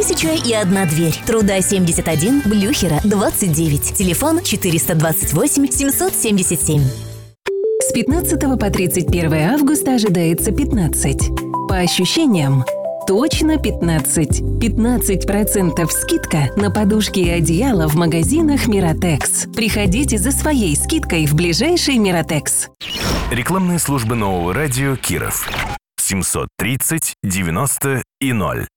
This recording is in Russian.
1001 дверь. Труда 71, Блюхера 29. Телефон 428 777. С 15 по 31 августа ожидается 15. По ощущениям, точно 15. 15% скидка на подушки и одеяла в магазинах Миротекс. Приходите за своей скидкой в ближайший Миротекс. Рекламные службы нового радио Киров. 730 90 и 0.